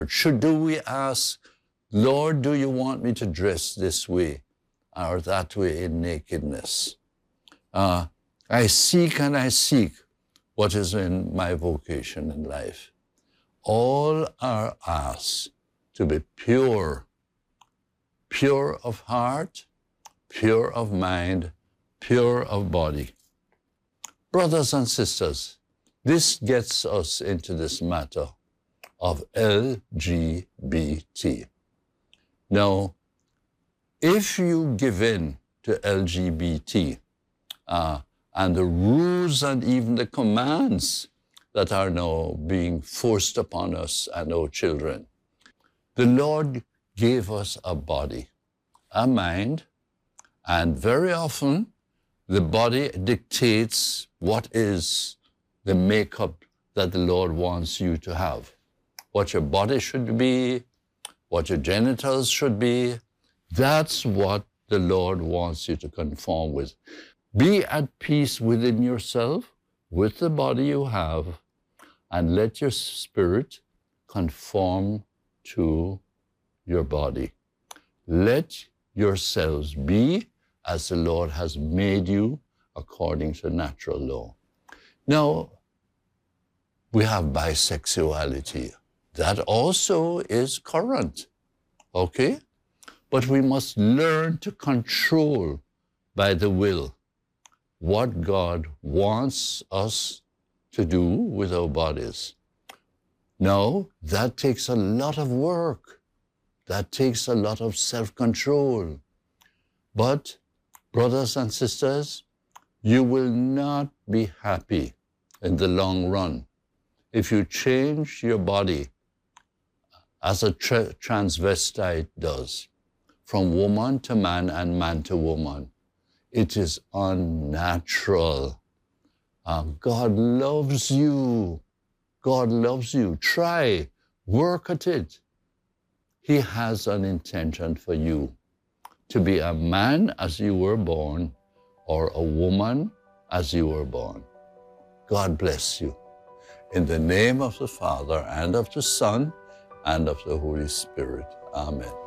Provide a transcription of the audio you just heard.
Do we ask, Lord, do you want me to dress this way or that way in nakedness? I seek what is in my vocation in life. All are asked to be pure, pure of heart, pure of mind, pure of body. Brothers and sisters, this gets us into this matter of LGBT. Now, if you give in to LGBT and the rules and even the commands that are now being forced upon us and our children, the Lord gave us a body, a mind, and very often the body dictates what is the makeup that the Lord wants you to have. What your body should be, what your genitals should be, that's what the Lord wants you to conform with. Be at peace within yourself, with the body you have, and let your spirit conform to your body. Let yourselves be as the Lord has made you according to natural law. Now, we have bisexuality. That also is current, okay? But we must learn to control by the will what God wants us to do with our bodies. Now, that takes a lot of work. That takes a lot of self-control. But, brothers and sisters, you will not be happy in the long run if you change your body as a transvestite does, from woman to man and man to woman. It is unnatural. God loves you. God loves you. Try, work at it. He has an intention for you to be a man as you were born or a woman as you were born. God bless you. In the name of the Father and of the Son and of the Holy Spirit. Amen.